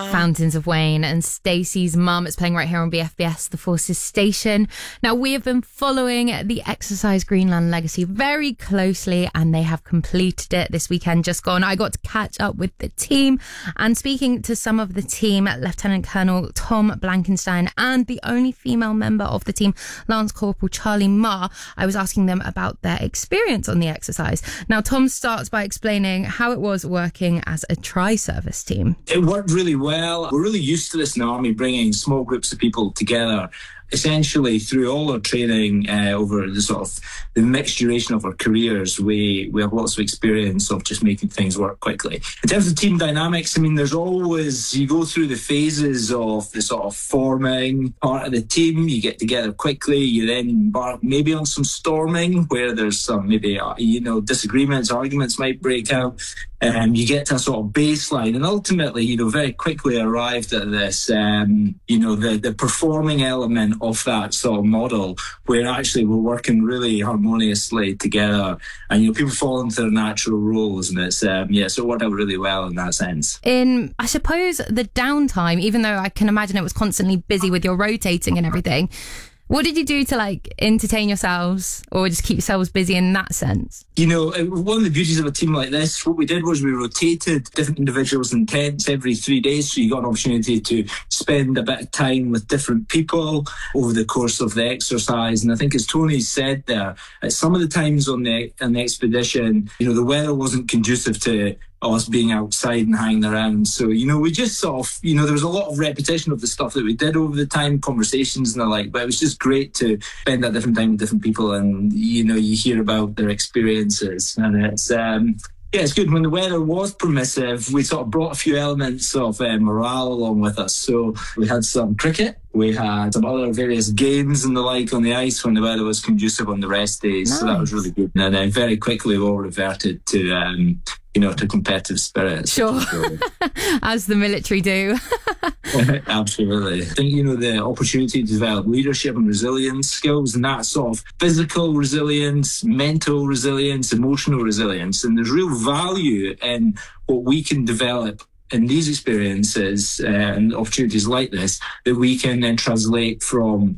Fountains of Wayne, and Stacey's mum. It's playing right here on BFBS, The Forces Station. Now, we have been following the Exercise Greenland Legacy very closely, and they have completed it this weekend just gone. I got to catch up with the team, and speaking to some of the team, Lieutenant Colonel Tom Blankenstein and the only female member of the team, Lance Corporal Charlie Marr, I was asking them about their experience on the exercise. Now, Tom starts by explaining how it was working as a tri-service team. It worked really well. We're really used to this in the Army, bringing small groups of people together. Essentially, through all our training over the mixed duration of our careers, we have lots of experience of just making things work quickly. In terms of team dynamics, I mean, there's always, you go through the phases of the sort of forming part of the team. You get together quickly. You then embark maybe on some storming where there's some maybe, disagreements, arguments might break out. You get to a sort of baseline, and ultimately, very quickly arrived at this, the performing element of that sort of model, where actually we're working really harmoniously together, and people fall into their natural roles, and it's so it worked out really well in that sense. In, I suppose, the downtime, even though I can imagine it was constantly busy with your rotating and everything, what did you do to entertain yourselves or just keep yourselves busy in that sense? One of the beauties of a team like this, what we did was we rotated different individuals in tents every 3 days. So you got an opportunity to spend a bit of time with different people over the course of the exercise. And I think, as Tony said there, at some of the times on the expedition, the weather wasn't conducive to us being outside and hanging around. So, we just sort of, there was a lot of repetition of the stuff that we did over the time, conversations and the like, but it was just great to spend that different time with different people, and, you hear about their experiences. And it's good. When the weather was permissive, we sort of brought a few elements of morale along with us. So we had some cricket, we had some other various games and the like on the ice when the weather was conducive on the rest days. Nice. So that was really good. And then very quickly we all reverted to to competitive spirit. Sure. As the military do. Absolutely. I think, the opportunity to develop leadership and resilience skills, and that sort of physical resilience, mental resilience, emotional resilience. And there's real value in what we can develop in these experiences and opportunities like this, that we can then translate from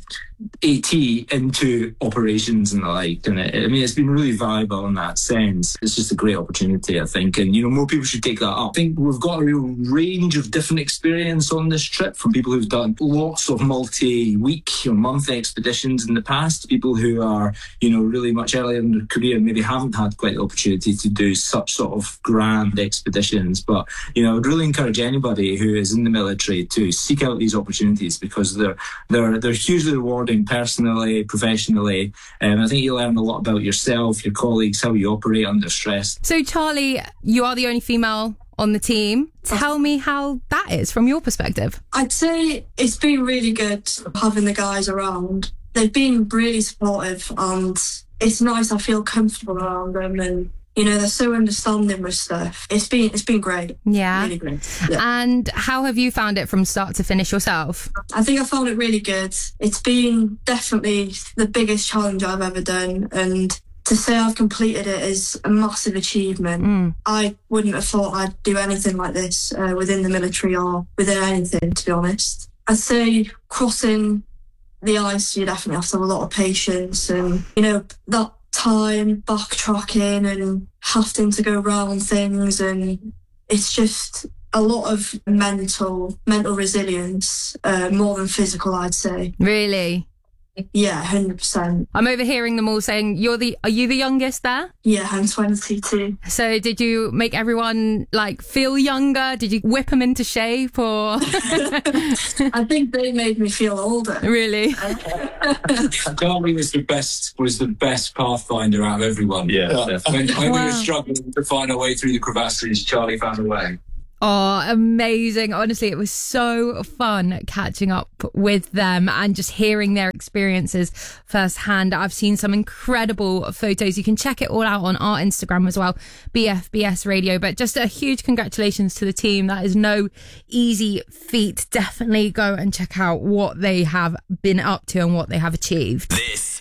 AT into operations and the like. And it's been really valuable in that sense. It's just a great opportunity, I think. And, more people should take that up. I think we've got a real range of different experience on this trip, from people who've done lots of multi-week or month expeditions in the past, people who are, really much earlier in their career, maybe haven't had quite the opportunity to do such sort of grand expeditions. But, I would really encourage anybody who is in the military to seek out these opportunities, because they're hugely rewarding personally, professionally. I think you learn a lot about yourself, your colleagues, how you operate under stress. So, Charlie, you are the only female on the team. Tell me how that is from your perspective. I'd say it's been really good having the guys around. They've been really supportive, and it's nice. I feel comfortable around them, and they're so understanding with stuff. It's been great. Yeah. Really great. Yeah. And how have you found it from start to finish yourself? I think I found it really good. It's been definitely the biggest challenge I've ever done, and to say I've completed it is a massive achievement. I wouldn't have thought I'd do anything like this within the military or within anything, to be honest. I'd say crossing the ice, you definitely have to have a lot of patience, and that time backtracking and having to go around things, and it's just a lot of mental resilience, more than physical, I'd say. Really? Yeah, 100%. I'm overhearing them all saying, are you the youngest there? Yeah, I'm 22. So did you make everyone feel younger? Did you whip them into shape, or? I think they made me feel older. Really? Charlie was the best pathfinder out of everyone. Yeah. When we were struggling to find our way through the crevasses, Charlie found a way. Oh, amazing. Honestly, it was so fun catching up with them and just hearing their experiences firsthand. I've seen some incredible photos. You can check it all out on our Instagram as well, BFBS Radio. But just a huge congratulations to the team. That is no easy feat. Definitely go and check out what they have been up to and what they have achieved. This